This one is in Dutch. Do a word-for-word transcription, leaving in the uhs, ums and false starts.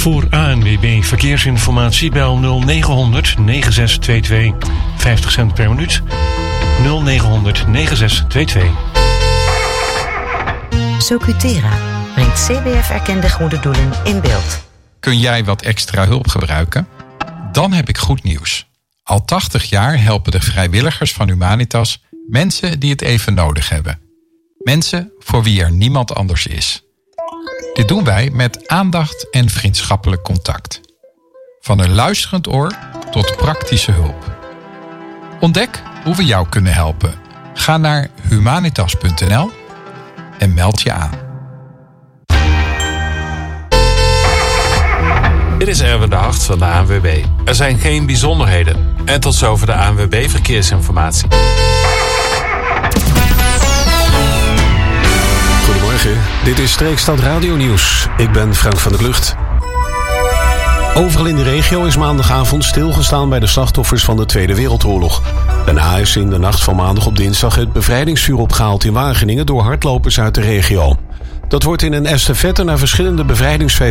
Voor A N W B Verkeersinformatie bel nul negen honderd negen zes twee twee. vijftig cent per minuut. nul negen honderd negen zes twee twee. Socutera brengt C B F-erkende goede doelen in beeld. Kun jij wat extra hulp gebruiken? Dan heb ik goed nieuws. Al tachtig jaar helpen de vrijwilligers van Humanitas mensen die het even nodig hebben. Mensen voor wie er niemand anders is. Dit doen wij met aandacht en vriendschappelijk contact. Van een luisterend oor tot praktische hulp. Ontdek hoe we jou kunnen helpen. Ga naar humanitas punt n l en meld je aan. Dit is Erwin de Hart van de A N W B. Er zijn geen bijzonderheden. En tot zover de A N W B Verkeersinformatie. Goedemorgen, dit is Streekstad Radio Nieuws. Ik ben Frank van der Klucht. Overal in de regio is maandagavond stilgestaan bij de slachtoffers van de Tweede Wereldoorlog. Daarna is in de nacht van maandag op dinsdag het bevrijdingsvuur opgehaald in Wageningen door hardlopers uit de regio. Dat wordt in een estafette naar verschillende bevrijdingsfeesten